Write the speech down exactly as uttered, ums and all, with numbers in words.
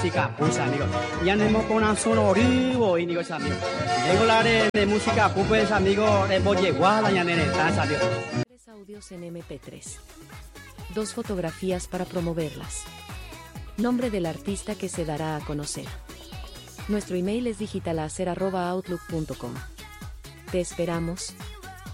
música pulsa, amigo. Y andemos con un sonorivo, amigos, amigo. Tengo la de, de música pupes, amigo, de Boyeguala, ya nene, danza, amigo. Tres audios en eme pe tres. Dos fotografías para promoverlas. Nombre del artista que se dará a conocer. Nuestro email es digitalacer arroba outlook punto com. Te esperamos.